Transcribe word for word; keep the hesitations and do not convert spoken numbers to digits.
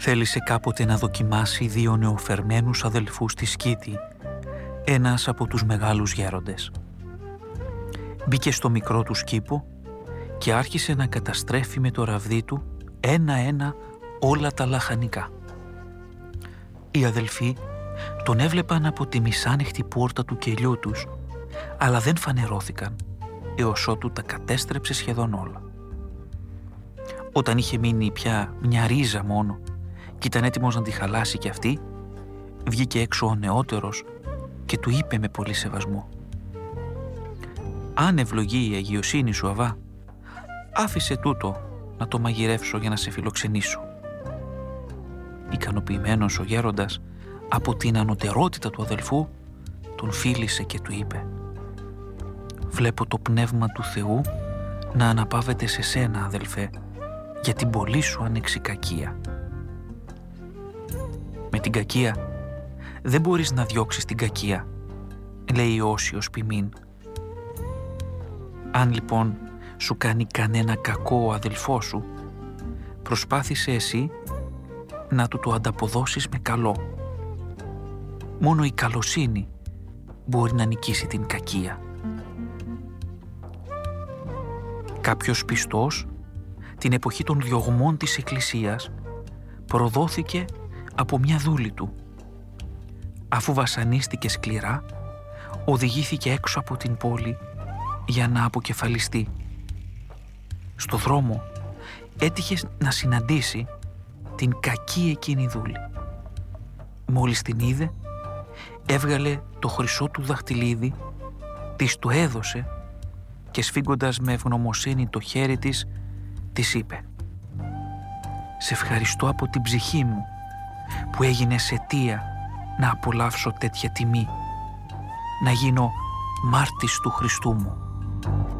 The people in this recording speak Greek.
Θέλησε κάποτε να δοκιμάσει δύο νεοφερμένους αδελφούς στη Σκήτη, ένας από τους μεγάλους γέροντες. Μπήκε στο μικρό του κήπο και άρχισε να καταστρέφει με το ραβδί του ένα-ένα όλα τα λαχανικά. Οι αδελφοί τον έβλεπαν από τη μισάνοιχτη πόρτα του κελιού τους, αλλά δεν φανερώθηκαν έως ότου τα κατέστρεψε σχεδόν όλα. Όταν είχε μείνει πια μια ρίζα μόνο και ήταν έτοιμος να τη χαλάσει κι αυτή, βγήκε έξω ο νεότερος και του είπε με πολύ σεβασμό: «Αν ευλογεί η αγιοσύνη σου, Αβά, άφησε τούτο να το μαγειρεύσω για να σε φιλοξενήσω». Ικανοποιημένος ο γέροντας από την ανωτερότητα του αδελφού, τον φίλησε και του είπε: «Βλέπω το πνεύμα του Θεού να αναπαύεται σε σένα, αδελφέ, για την πολύ σου ανεξικακία. Με την κακία δεν μπορείς να διώξεις την κακία», λέει ο Όσιος ποιμήν. «Αν λοιπόν σου κάνει κανένα κακό ο αδελφός σου, προσπάθησε εσύ να του το ανταποδώσεις με καλό. Μόνο η καλοσύνη μπορεί να νικήσει την κακία». Κάποιος πιστός, την εποχή των διωγμών της Εκκλησίας, προδόθηκε από μια δούλη του. Αφού βασανίστηκε σκληρά, οδηγήθηκε έξω από την πόλη για να αποκεφαλιστεί. Στο δρόμο έτυχε να συναντήσει την κακή εκείνη δούλη. Μόλις την είδε, έβγαλε το χρυσό του δαχτυλίδι, της το έδωσε και σφίγγοντας με ευγνωμοσύνη το χέρι της, της είπε: «Σε ευχαριστώ από την ψυχή μου που έγινες αιτία να απολαύσω τέτοια τιμή, να γίνω μάρτης του Χριστού μου».